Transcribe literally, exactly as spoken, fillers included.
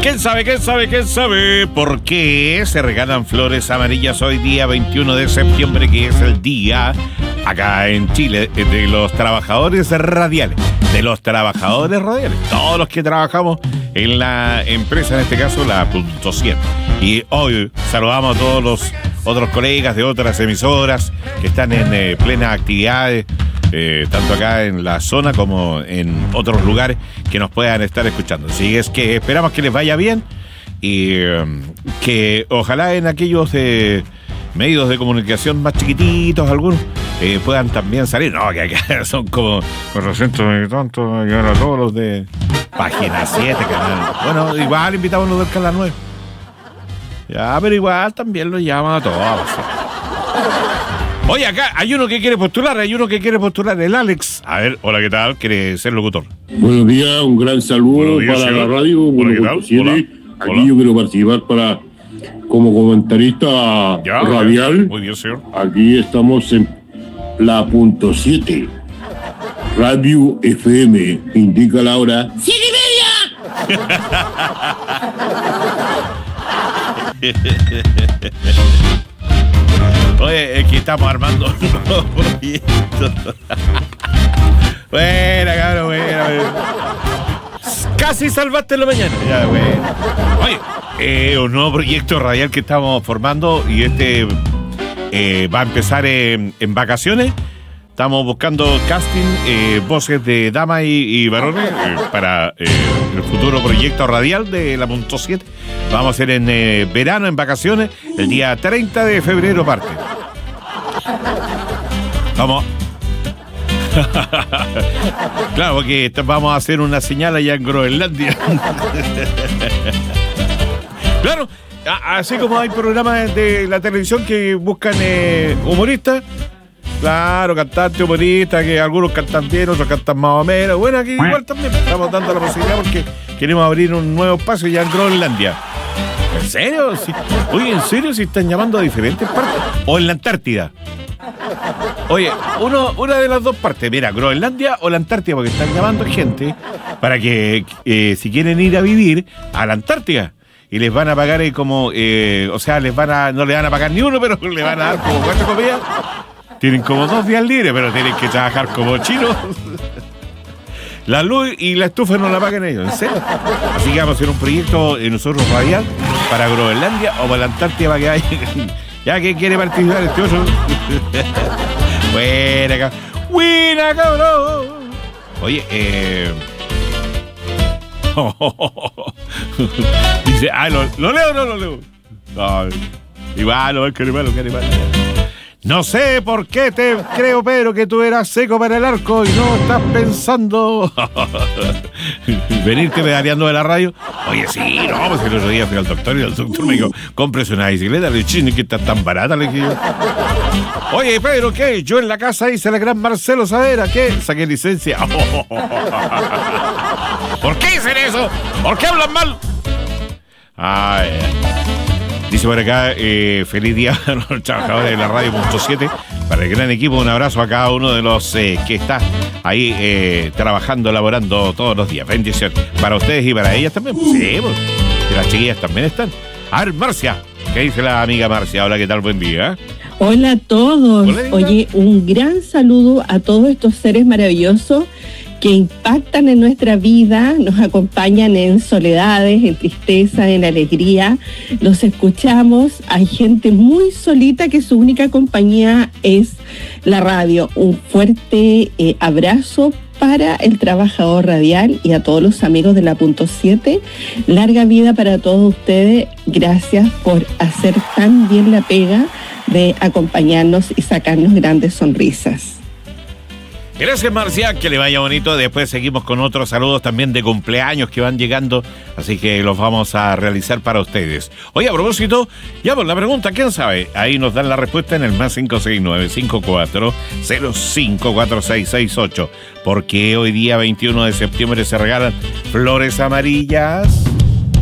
¿Quién sabe, quién sabe, quién sabe por qué se regalan flores amarillas hoy día veintiuno de septiembre, que es el día acá en Chile de los trabajadores radiales? De los trabajadores radiales, todos los que trabajamos en la empresa, en este caso la Punto siete. Y hoy saludamos a todos los otros colegas de otras emisoras que están en eh, plenas actividades, eh, tanto acá en la zona como en otros lugares que nos puedan estar escuchando. Así es que esperamos que les vaya bien y eh, que ojalá en aquellos eh, medios de comunicación más chiquititos, algunos, eh, puedan también salir. No, que acá son como cuatrocientos y tantos, y ahora todos los de Página siete, canal. Bueno, igual invitamos a los del Canal nueve. Ya, pero igual también lo llaman a todos. Oye, acá hay uno que quiere postular, hay uno que quiere postular, el Alex. A ver, hola, ¿qué tal? ¿Quiere ser locutor? Buenos días, un gran saludo días, para señor. La radio. Hola, ¿qué tal? siete. Hola. Aquí hola. Yo quiero participar para como comentarista ya, radial. Muy bien, señor. Aquí estamos en la Punto siete. Radio F M, indica la hora. ¡Siete y media! Oye, es que estamos armando un nuevo proyecto. Buena, cabrón, buena, buena. Casi salvaste la mañana. Ya, bueno. Oye, eh, un nuevo proyecto radial que estamos formando y este eh, va a empezar en, en vacaciones. Estamos buscando casting, eh, voces de damas y, y varones eh, para eh, el futuro proyecto radial de la Punto siete. Vamos a hacer en eh, verano, en vacaciones, el día treinta de febrero parte. Vamos. Claro, porque vamos a hacer una señal allá en Groenlandia. Claro, así como hay programas de la televisión que buscan eh, humoristas. Claro, cantante, humorista, que algunos cantan bien, otros cantan más o menos. Bueno, aquí igual también estamos dando la posibilidad porque queremos abrir un nuevo espacio ya en Groenlandia. ¿En serio? Sí. Oye, ¿en serio? Si están llamando a diferentes partes. O en la Antártida. Oye, uno, una de las dos partes, mira, Groenlandia o la Antártida, porque están llamando gente para que, eh, si quieren ir a vivir a la Antártida. Y les van a pagar eh, como, eh, o sea, les van a, no le van a pagar ni uno, pero le van a dar como cuatro comidas. Tienen como dos días libres, pero tienen que trabajar como chinos. La luz y la estufa no la pagan ellos, ¿en serio? Así que vamos a hacer un proyecto en nosotros radial para Groenlandia o para la Antártida para que haya. ¿Ya que quiere participar este otro? Buena, cabrón. Buena, cabrón. Oye, eh. Dice, ah, ¿lo, ¿lo leo o no lo leo? No, igual, lo que malo, que malo. No sé por qué te creo, pero que tú eras seco para el arco y no estás pensando venirte pedaleando de la radio. Oye, sí, no, pues el otro día fui al doctor y el doctor me dijo, cómprese una bicicleta. Le dije, que está tan barata, le dije yo. Oye, pero ¿qué? Yo en la casa hice la gran Marcelo Saavedra, ¿qué? Saqué licencia. ¿Por qué dicen eso? ¿Por qué hablan mal? Ay, dice por acá, eh, feliz día a los trabajadores de la Radio Punto siete. Para el gran equipo, un abrazo a cada uno de los eh, que está ahí eh, trabajando, laborando todos los días. Bendición para ustedes y para ellas también. Sí, pues, que las chiquillas también están. A ver, Marcia, ¿qué dice la amiga Marcia? Hola, ¿qué tal? Buen día. Hola a todos. Hola, oye, un gran saludo a todos estos seres maravillosos que impactan en nuestra vida, nos acompañan en soledades, en tristeza, en alegría, los escuchamos. Hay gente muy solita que su única compañía es la radio. Un fuerte eh, abrazo para el trabajador radial y a todos los amigos de la Punto siete. Larga vida para todos ustedes. Gracias por hacer tan bien la pega de acompañarnos y sacarnos grandes sonrisas. Gracias, Marcia, que le vaya bonito. Después seguimos con otros saludos también de cumpleaños que van llegando, así que los vamos a realizar para ustedes. Oye, a propósito, ya por la pregunta, ¿quién sabe? Ahí nos dan la respuesta en el más cinco seis nueve, cinco cuatro cero cinco cuatro seis seis ocho. ¿Por qué hoy día veintiuno de septiembre se regalan flores amarillas?